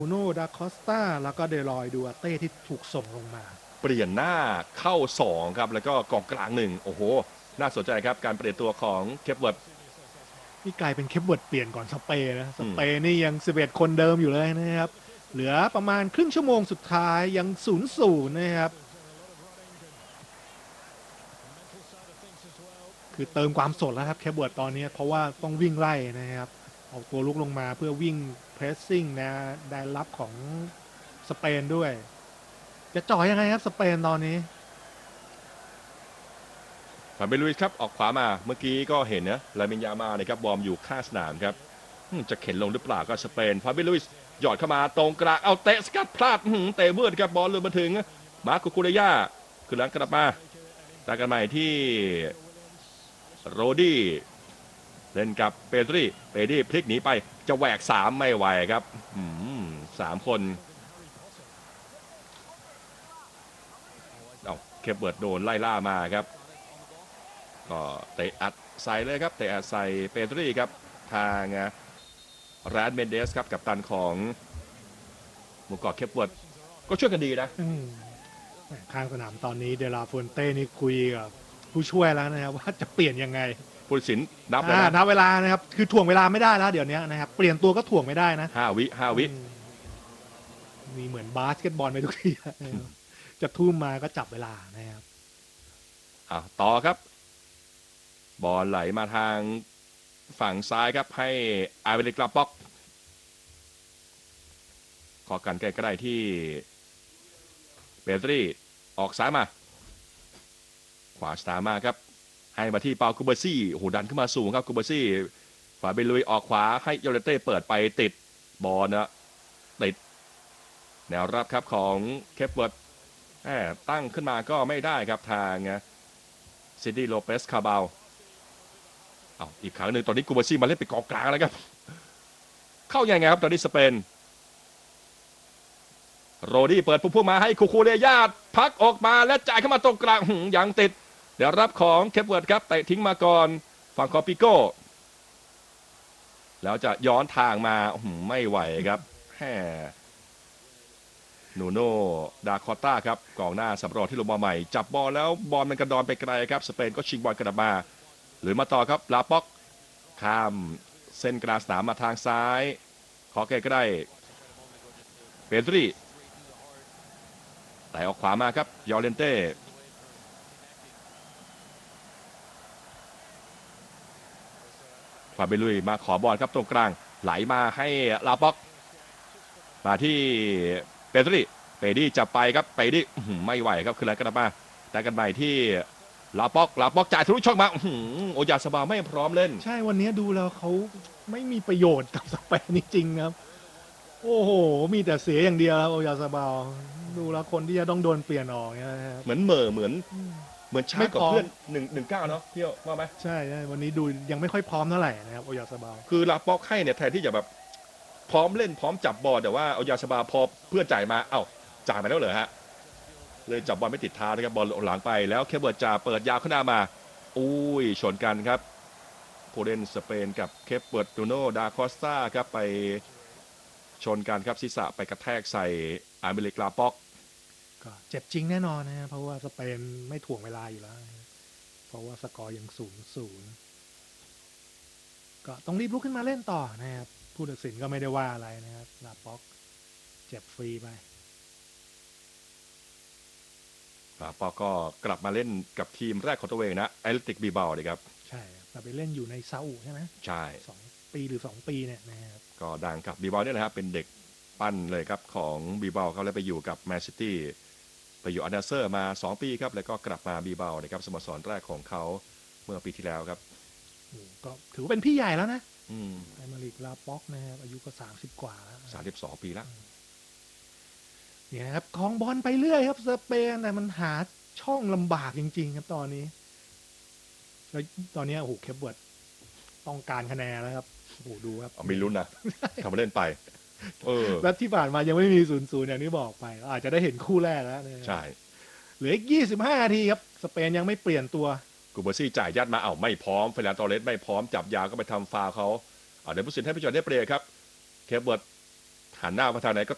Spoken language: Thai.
บูโน่ดาคอสตาแล้วก็เดลอยดูอาเต้ที่ถูกส่งลงมาเปลี่ยนหน้าเข้า2ครับแล้วก็กองกลาง1โอ้โหน่าสนใจครับการเปลี่ยนตัวของเคปเวิร์ดนี่กลายเป็นเคปเวิร์ดเปลี่ยนก่อนสเปย์นะสเปย์นี่ยัง11คนเดิมอยู่เลยนะครับเหลือประมาณครึ่งชั่วโมงสุดท้ายยัง0-0นะครับคือเติมความสดแล้วครับเคปเวิร์ดตอนนี้เพราะว่าต้องวิ่งไล่นะครับเอาตัวลุกลงมาเพื่อวิ่งเพรสซิ่งนะแดนรับของสเปนด้วยจะจ่อยยังไงครับสเปนตอนนี้ฟาเบลุยส์ครับออกขวามาเมื่อกี้ก็เห็นนะลามินยามานะครับบอมอยู่ข้างสนามครับจะเข็นลงหรือเปล่าก็สเปนฟาเบลุยส์หยอดเข้ามาตรงกลางเอาเตะสกัดพลาดเตะเบิร์ดครับบอลเลยมาถึงมาร์คุคูเรย่าคือหลังกลับมาตากันใหม่ที่โรดี้เล่นกับเปดรี้พลิกหนีไปจะแหวก3ไม่ไหวครับ3 คนเอาเคปเบิร์ดโดนไล่ล่ามาครับก็เตะอัดใส่เลยครับเตะอัดใส่เปดรี้ครับทางแรดเมนเดสครับกับตันของหมู่เกาะเคปเบิร์ดก็ช่วยกันดีนะข้างสนามตอนนี้เดลาฟูนเต้นี่คุยกับผู้ช่วยแล้วนะครับว่าจะเปลี่ยนยังไงผู้ตัดสินนับแล้วนะนับเวลานะครับคือถ่วงเวลาไม่ได้แล้วเดี๋ยวนี้นะครับเปลี่ยนตัวก็ถ่วงไม่ได้นะ 5 วิมีเหมือนบาสเกตบอลไปทุกทีจะทุ่มมาก็จับเวลานะครับต่อครับบอลไหลมาทางฝั่งซ้ายครับให้อาเวลิกลาป็อกขอกันใกล้ๆที่เปตรี่ออกซ้ายมาขวาสตาร์มาครับให้มาที่เปาคูเบอร์ซี่โหดันขึ้นมาสูงครับคูเบอร์ซี่ฝาเบลุยออกขวาให้ยอร์เต้เปิดไปติดบอลนะติดแนวรับครับของเคปเวิร์ดตั้งขึ้นมาก็ไม่ได้ครับทางซิดนีย์โลเปสคาบาลอีกครั้งหนึ่งตอนนี้คูเบอร์ซี่มาเล่นเป็นกองกลางแล้วครับเข้ายังไงครับตอนนี้สเปนโรดี้เปิดพุ่งมาให้คูคูเรยาพักออกมาและจ่ายเข้ามาตรงกลางยังติดเดี๋ยวรับของเคปเวิร์ดครับเตะทิ้งมาก่อนฝั่งคอปิโก้แล้วจะย้อนทางมาไม่ไหวครับนูโน่ดาคอต้าครับกองหน้าสำรองที่ลงมาใหม่จับบอลแล้วบอลมันกระดอนไปไกลครับสเปนก็ชิงบอลกลับมาหรือมาต่อครับลาป็อกข้ามเส้นกลางสนามมาทางซ้ายขอใกล้ๆเปตรี่แต่ออกขวามาครับยอร์เลนเต้ฟาเบลุยมาขอบอลครับตรงกลางไหลมาให้ลาป็อกมาที่เปดี้จะไปครับเปดี้ไม่ไหวครับคืออะไรกันมาแต่กันใหม่ที่ลาป็อกจ่ายทะลุช่องมาโอยาสบาไม่พร้อมเล่นใช่วันนี้ดูแล้วเขาไม่มีประโยชน์กับสเปนจริงๆครับโอ้โหมีแต่เสียอย่างเดียวครับโอยาซาบาลดูแล้วคนที่จะต้องโดนเปลี่ยนออกเนี่ยเหมือนเหมือนช้ากว่าเพื่อน1-19เนาะเที่ยวว่าไหมใช่วันนี้ดูยังไม่ค่อยพร้อมเท่าไหร่นะครับโอยาซาบาลคือลาป็อกให้เนี่ยแทนที่จะแบบพร้อมเล่นพร้อมจับบอลแต่ว่าเอายาสบาพอเพื่อนจ่ายมาจ่ายมาแล้วเหรอฮะเลยจับบอลไม่ติดเท้านะครับบอลหลังไปแล้วเคเบิร์ตจะเปิดยาวขึ้นหน้ามาอุ้ยชนกันครับผู้เล่นสเปนกับเคเบิร์ตตูโนดาคอสตาครับไปชนกันครับศีรษะไปกระแทกใส่อาเมริกลาป็อกก็เจ็บจริงแน่นอนนะเพราะว่าสเปนไม่ถ่วงเวลาอยู่แล้วเพราะว่าสกอร์ยัง0-0ก็ต้องรีบลุกขึ้นมาเล่นต่อนะครับผู้ตัดสินก็ไม่ได้ว่าอะไรนะครับลาป็อกเจ็บฟรีไปลาป็อกก็กลับมาเล่นกับทีมแรกของตัวเองนะแอตเลติกบีเบาเลยครับใช่แต่ไปเล่นอยู่ในซาอุใช่ไหมใช่ 2 ปีหรือ2 ปีเนี่ยนะครับก็ดังกับบีเบาเนี่ยนะครับเป็นเด็กปั้นเลยครับของบีเบาเขาเลยไปอยู่กับแมนซิตี้ไปอยู่อันเดอร์เซอร์มา2 ปีครับแล้วก็กลับมาบีเบานะครับสโมสรแรกของเขาเมื่อปีที่แล้วครับก็ถือว่าเป็นพี่ใหญ่แล้วนะไอมาริกลาป็อกนะครับอายุก็30 กว่าแล้ว 32 ปีแล้วเนี่ยครับคลองบอลไปเรื่อยครับสเปนแต่มันหาช่องลำบากจริงๆครับตอนนี้แล้วตอนนี้โอ้โหเคปเวิร์ดต้องการคะแนนแล้วครับโอ้โหดูครับมีลุ้นนะทำมาเล่นไปแล้วที่ผ่านมายังไม่มี0-0อย่างที่บอกไปอาจจะได้เห็นคู่แรกแล้วใช่เหลืออีก25 นาทีครับสเปนยังไม่เปลี่ยนตัวกูเบอร์ซี่จ่ายยัดมาไม่พร้อมเฟรนตอเรสไม่พร้อมจับยาวก็ไปทำฟาวเขาเดี๋ยวผู้สินให้พี่จอดได้เปรียครับเคปเบิร์ดหันหน้ามาทางไหนก็